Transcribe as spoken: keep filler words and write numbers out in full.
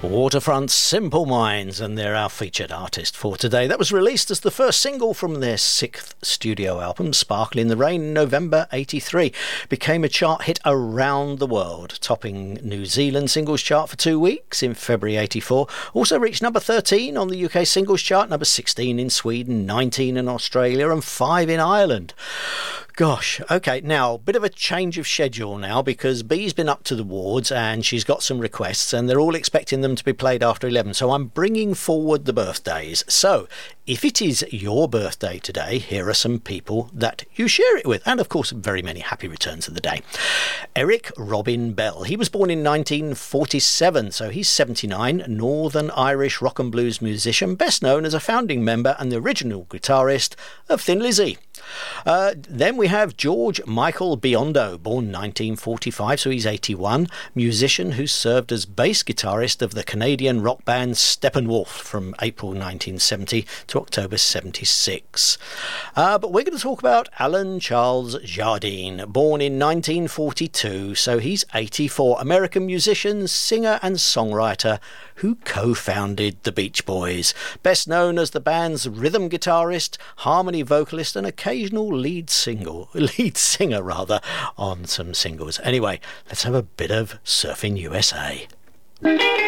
Waterfront's Simple Minds, and they're our featured artist for today. That was released as the first single from their sixth studio album, Sparkle in the Rain, in November eighty-three. Became a chart hit around the world, topping New Zealand singles chart for two weeks in February eighty-four. Also reached number thirteen on the U K singles chart, number sixteen in Sweden, nineteen in Australia, and five in Ireland. Gosh, okay, now, bit of a change of schedule now, because Bee's been up to the wards and she's got some requests and they're all expecting them to be played after eleven, so I'm bringing forward the birthdays. So, if it is your birthday today, here are some people that you share it with, and of course, very many happy returns of the day. Eric Robin Bell. He was born in nineteen forty-seven, so he's seventy-nine, Northern Irish rock and blues musician, best known as a founding member and the original guitarist of Thin Lizzy. Uh, then we have George Michael Biondo, born nineteen forty-five, so he's eighty-one, musician who served as bass guitarist of the Canadian rock band Steppenwolf from April nineteen seventy to October seventy-six. Uh, but we're going to talk about Alan Charles Jardine, born in nineteen forty-two, so he's eighty-four, American musician, singer and songwriter who co-founded the Beach Boys, best known as the band's rhythm guitarist, harmony vocalist and occasional lead single, lead singer rather, on some singles. Anyway, let's have a bit of Surfing U S A.